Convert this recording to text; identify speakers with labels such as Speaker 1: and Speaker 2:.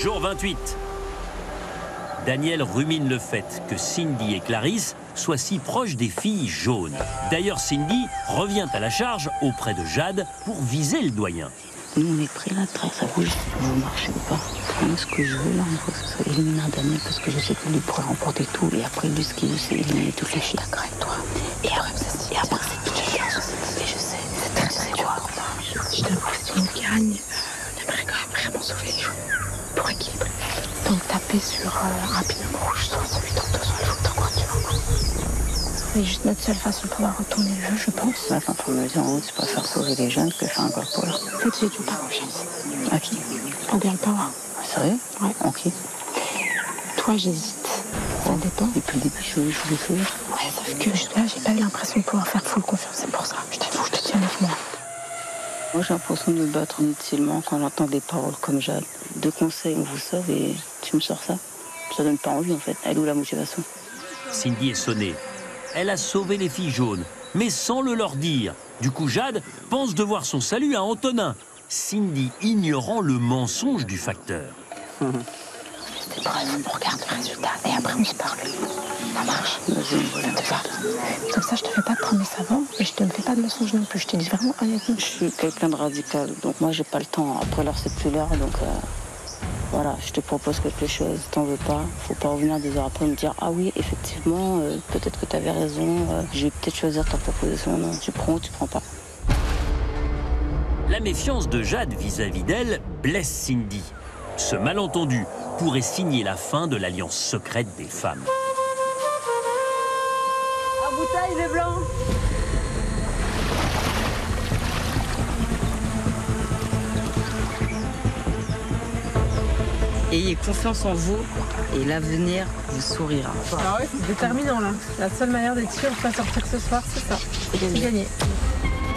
Speaker 1: Jour 28. Daniel rumine le fait que Cindy et Clarisse soient si proches des filles jaunes. D'ailleurs, Cindy revient à la charge auprès de Jade pour viser le doyen.
Speaker 2: Nous, on est pris là, ça bouge. Vous marchez ou pas? Moi, ce que je veux, là, il faut que ce soit éliminant Daniel, parce que je sais que lui pourrait remporter tout. Et après, lui, ce qu'il veut, c'est éliminer toutes les filles. D'accord avec toi. Et après, c'est tout le cas. Et je sais, c'est très dur. Je t'avoue, si on gagne, on aimerait quand même vraiment sauver les jeux pour équilibrer. Donc, taper sur rapidement rouge, soit celui dans 200 jours, dans quoi tu veux. C'est juste notre seule façon de pouvoir retourner le jeu, je pense. Attends, pour me dire, en haut, c'est pas faire sauver les jeunes que faire un golf pour là. En fait, j'ai du pas confiance. À qui? En Girl Power. Sérieux? Ouais. Ok. Toi, j'hésite. Ça dépend. Depuis le début, je voulais sauver. Ouais, sauf que là, j'ai pas eu l'impression de pouvoir faire full confiance. C'est pour ça. Je t'avoue, je te dis honnêtement. Moi, j'ai l'impression de me battre inutilement quand j'entends des paroles comme Jade. 2 conseils, on vous sauve et tu me sors ça. Ça donne pas envie, en fait. Elle est où la motivation?
Speaker 1: Cindy est sonnée. Elle a sauvé les filles jaunes, mais sans le leur dire. Du coup, Jade pense devoir son salut à Antonin. Cindy ignorant le mensonge du facteur.
Speaker 2: C'était prêt, on regarde le résultat et après on se parle. Ça marche? Vas-y, voilà, te parle. Comme ça, je te fais pas de promesses avant et je te ne fais pas de mensonges non plus. Je te dis vraiment honnêtement. Je suis quelqu'un de radical, donc moi j'ai pas le temps. Après l'heure, c'est plus l'heure, donc voilà, je te propose quelque chose, t'en veux pas. Faut pas revenir 2 heures après me dire ah oui, effectivement, peut-être que t'avais raison, je vais peut-être choisir ta proposition. Non, tu prends ou tu prends pas.
Speaker 1: La méfiance de Jade vis-à-vis d'elle blesse Cindy. Ce malentendu pourrait signer la fin de l'alliance secrète des femmes.
Speaker 3: À bouteille, les blancs.
Speaker 4: Ayez confiance en vous et l'avenir vous sourira.
Speaker 3: Ah ouais, c'est déterminant là. La seule manière d'être sûr de ne pas sortir ce soir, c'est ça. C'est gagné.